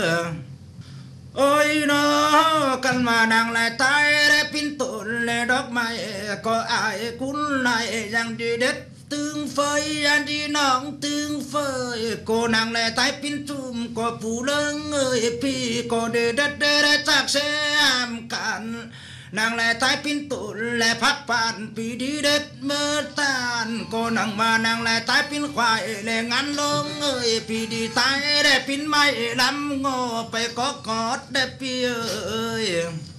โอ้ยเนาะกันมานางลายตายและปิ้นตุนและดอกไม้ก็อายคุณนายยังดีเด็ดตึงเฟยยันดีน้องตึงเฟยก็นางแลตายปิ้นจุ่มก็ผู้เลิงเอ้ยพี่ก็เด็ดเด็ดจากเสียมกันนางแลตายปิ้นตุนและพักปานปีดีเด็ดเมื่อตานก็นางมานางแลตายปิ้นควายและงานลงเอ้ยปีดีตายได้ปิ้นไม้ลำงอไปก็กอดได้พี่เอ้ย